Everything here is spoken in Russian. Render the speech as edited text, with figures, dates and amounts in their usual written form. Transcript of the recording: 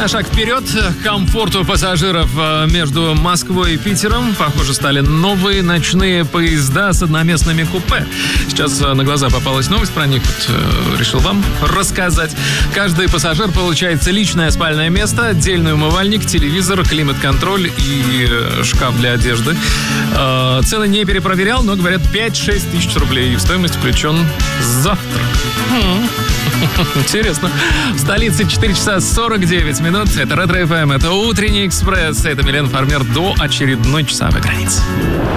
На шаг вперед к комфорту пассажиров между Москвой и Питером, похоже, стали новые ночные поезда с одноместными купе. Сейчас на глаза попалась новость про них, решил вам рассказать. Каждый пассажир получает личное спальное место, отдельный умывальник, телевизор, климат-контроль и шкаф для одежды. Цены не перепроверял, но, говорят, 5-6 тысяч рублей. И в стоимость включен завтрак. Интересно. В столице 4 часа 49 минут. Это Ретро ФМ, это Утренний экспресс. Это Милен Фармер до очередной часовой границы.